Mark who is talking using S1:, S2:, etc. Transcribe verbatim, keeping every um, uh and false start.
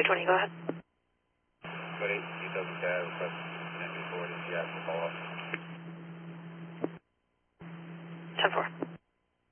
S1: two twenty, go ahead.
S2: Code eight, C W K, request connect me forward to the actual follow-up.
S1: ten four.